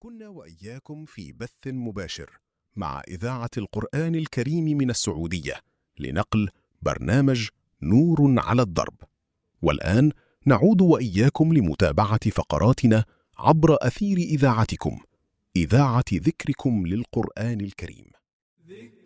كنا وإياكم في بث مباشر مع إذاعة القرآن الكريم من السعودية لنقل برنامج نور على الدرب. والآن نعود وإياكم لمتابعة فقراتنا عبر أثير إذاعتكم، إذاعة ذكركم للقرآن الكريم.